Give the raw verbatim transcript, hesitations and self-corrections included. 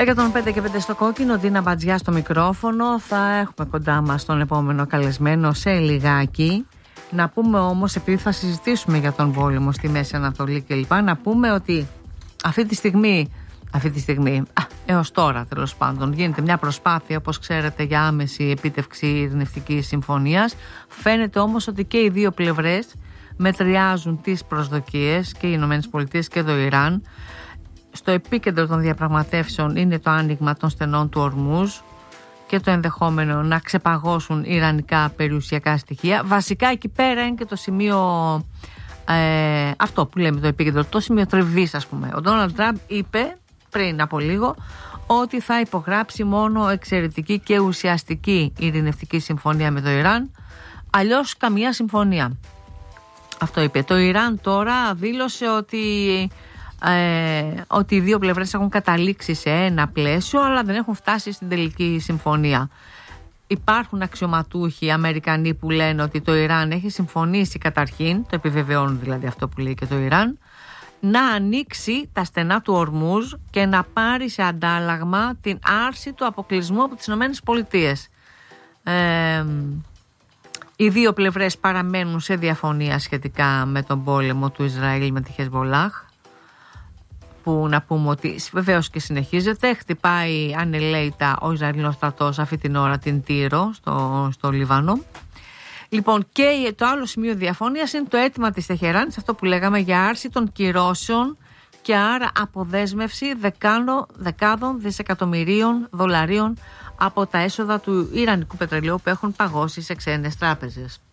εκατόν πέντε και πέντε στο κόκκινο, Ντίνα Μπατζιά στο μικρόφωνο. Θα έχουμε κοντά μας τον επόμενο καλεσμένο σε λιγάκι. Να πούμε όμως, επειδή θα συζητήσουμε για τον πόλεμο στη Μέση Ανατολή κλπ, να πούμε ότι αυτή τη στιγμή, αυτή τη στιγμή α, έως τώρα τέλος πάντων, γίνεται μια προσπάθεια, όπως ξέρετε, για άμεση επίτευξη ειρηνευτικής συμφωνίας. Φαίνεται όμως ότι και οι δύο πλευρές μετριάζουν τις προσδοκίες, και οι Ηνωμένες Πολιτείες και το Ιράν. Στο επίκεντρο των διαπραγματεύσεων είναι το άνοιγμα των στενών του Ορμούζ και το ενδεχόμενο να ξεπαγώσουν ιρανικά περιουσιακά στοιχεία. Βασικά εκεί πέρα είναι και το σημείο, ε, αυτό που λέμε το επίκεντρο, το σημείο τριβής, ας πούμε. Ο Ντόναλντ Τραμπ είπε πριν από λίγο ότι θα υπογράψει μόνο εξαιρετική και ουσιαστική ειρηνευτική συμφωνία με το Ιράν, αλλιώς καμία συμφωνία. Αυτό είπε. Το Ιράν τώρα δήλωσε ότι Ε, ότι οι δύο πλευρές έχουν καταλήξει σε ένα πλαίσιο, αλλά δεν έχουν φτάσει στην τελική συμφωνία. Υπάρχουν αξιωματούχοι Αμερικανοί που λένε ότι το Ιράν έχει συμφωνήσει καταρχήν, το επιβεβαιώνουν δηλαδή αυτό που λέει και το Ιράν, να ανοίξει τα στενά του Ορμούζ και να πάρει σε αντάλλαγμα την άρση του αποκλεισμού από τις Ηνωμένες Πολιτείες. Ε, οι δύο πλευρές παραμένουν σε διαφωνία σχετικά με τον πόλεμο του Ισραήλ με τη Χεσμολάχ, που να πούμε ότι βεβαίως και συνεχίζεται. Χτυπάει ανελαίητα ο Ισραηλινός στρατός αυτή την ώρα την Τύρο στο, στο Λιβανό. Λοιπόν, και το άλλο σημείο διαφωνίας είναι το αίτημα της Τεχεράνης, αυτό που λέγαμε, για άρση των κυρώσεων και άρα αποδέσμευση δεκάνο, δεκάδων δισεκατομμυρίων δολαρίων από τα έσοδα του Ιρανικού πετρελαίου που έχουν παγώσει σε ξένες τράπεζες.